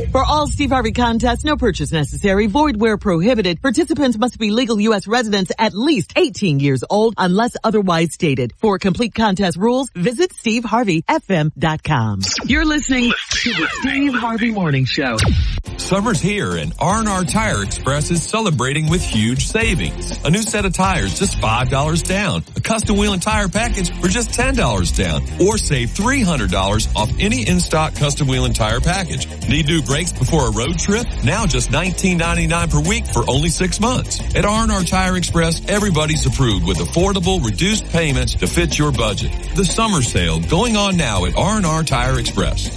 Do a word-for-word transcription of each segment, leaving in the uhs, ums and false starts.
For all Steve Harvey contests, no purchase necessary, void where prohibited. Participants must be legal U S residents at least eighteen years old unless otherwise stated. For complete contest rules, visit steve harvey f m dot com. You're listening to the Steve Harvey Morning Show. Summer's here and R and R Tire Express is celebrating with huge savings. A new set of tires, just five dollars down. A custom wheel and tire package for just ten dollars down. Or save three hundred dollars off any in-stock custom wheel and tire package. Need new brakes before a road trip? Now just nineteen ninety-nine per week for only six months. At R and R Tire Express, everybody's approved with affordable, reduced payments to fit your budget. The summer sale going on now at R and R Tire Express.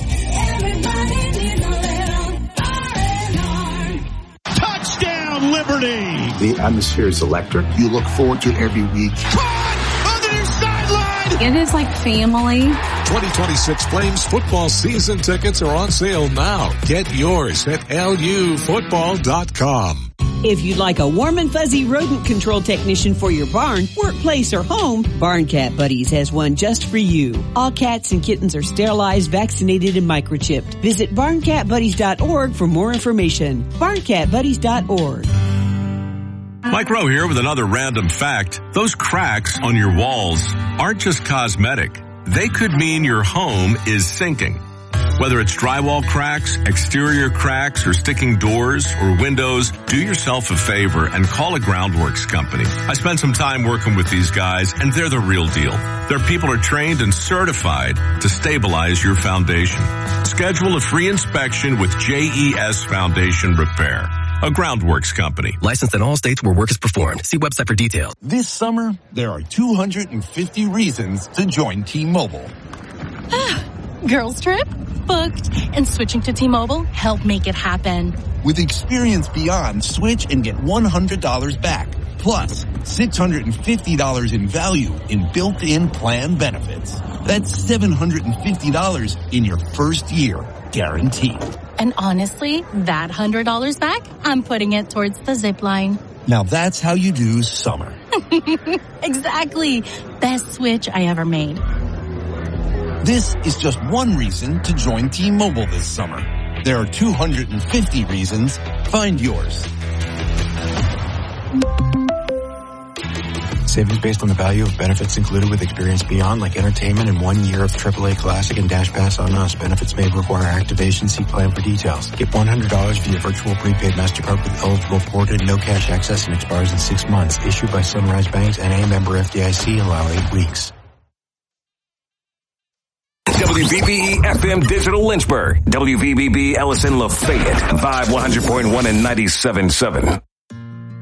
Touchdown, Liberty! The atmosphere is electric. You look forward to every week. Caught on the near sideline! It is like family. twenty twenty-six Flames football season tickets are on sale now. Get yours at L U football dot com. If you'd like a warm and fuzzy rodent control technician for your barn, workplace, or home, Barn Cat Buddies has one just for you. All cats and kittens are sterilized, vaccinated, and microchipped. Visit barn cat buddies dot org for more information. barn cat buddies dot org. Mike Rowe here with another random fact. Those cracks on your walls aren't just cosmetic. They could mean your home is sinking. Whether it's drywall cracks, exterior cracks, or sticking doors or windows, do yourself a favor and call a Groundworks company. I spent some time working with these guys, and they're the real deal. Their people are trained and certified to stabilize your foundation. Schedule a free inspection with J E S Foundation Repair, a Groundworks company. Licensed in all states where work is performed. See website for details. This summer, there are two hundred fifty reasons to join T-Mobile. Girls trip? Booked. And switching to T-Mobile helped make it happen. With Experience Beyond, switch and get one hundred dollars back. Plus, six hundred fifty dollars in value in built-in plan benefits. That's seven hundred fifty dollars in your first year, guaranteed. And honestly, that one hundred dollars back, I'm putting it towards the zip line. Now that's how you do summer. Exactly. Best switch I ever made. This is just one reason to join T-Mobile this summer. There are two hundred fifty reasons. Find yours. Savings based on the value of benefits included with Experience Beyond, like entertainment and one year of triple A Classic and Dash Pass on us. Benefits may require activation. See plan for details. Get one hundred dollars via virtual prepaid MasterCard with eligible ported, no cash access, and expires in six months. Issued by Sunrise Banks, N A member F D I C. Allow eight weeks. W V B E F M Digital Lynchburg. W V B B Ellison Lafayette. Vibe one hundred point one and ninety-seven point seven.